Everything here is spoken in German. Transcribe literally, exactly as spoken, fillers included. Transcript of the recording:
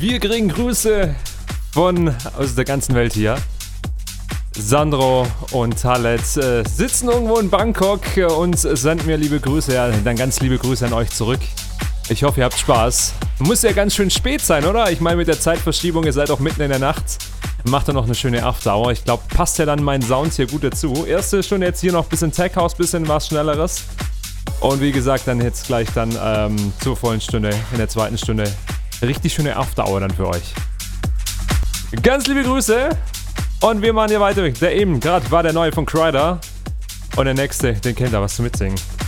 Wir kriegen Grüße von aus der ganzen Welt hier. Sandro und Talet äh, sitzen irgendwo in Bangkok und senden mir liebe Grüße. Ja, dann ganz liebe Grüße an euch zurück. Ich hoffe, ihr habt Spaß. Muss ja ganz schön spät sein, oder? Ich meine, mit der Zeitverschiebung, ihr seid auch mitten in der Nacht. Macht dann noch eine schöne After-Hour. Ich glaube, passt ja dann mein Sound hier gut dazu. Erste Stunde jetzt hier noch ein bisschen Tech House, bisschen was Schnelleres. Und wie gesagt, dann jetzt gleich dann ähm, zur vollen Stunde, in der zweiten Stunde. Richtig schöne After-Hour dann für euch. Ganz liebe Grüße. Und wir machen hier weiter. Der eben gerade war der neue von Kryder. Und der nächste, den kennt ihr, was zu mitsingen.